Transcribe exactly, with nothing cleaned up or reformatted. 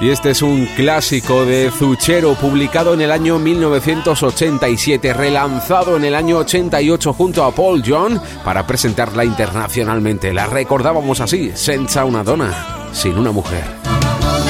Y este es un clásico de Zucchero, publicado en el año mil novecientos ochenta y siete, relanzado en el año ochenta y ocho junto a Paul Young para presentarla internacionalmente. La recordábamos así, Senza una donna, sin una mujer.